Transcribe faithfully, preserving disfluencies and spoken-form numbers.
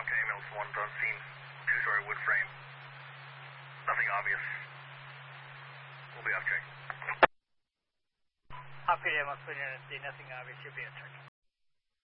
Tomcat ambulance one's on scene. Two-story wood frame. Nothing obvious. We'll be off check. Operator, I'm putting in a nothing obvious. You'll be off check.